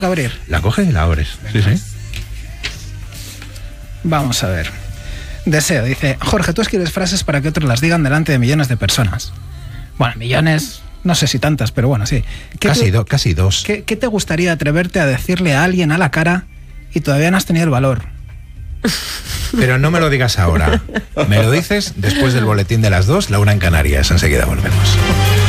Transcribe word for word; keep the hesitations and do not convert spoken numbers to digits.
abrir. La coges y la abres. Sí, sí. Vamos a ver. Deseo, dice, Jorge, tú escribes frases para que otros las digan delante de millones de personas. Bueno, millones, no sé si tantas, pero bueno, sí. Casi, te, do, casi dos. ¿qué, ¿Qué te gustaría atreverte a decirle a alguien a la cara y todavía no has tenido el valor? Pero no me lo digas ahora. Me lo dices después del boletín de las dos, la una en Canarias. Enseguida volvemos.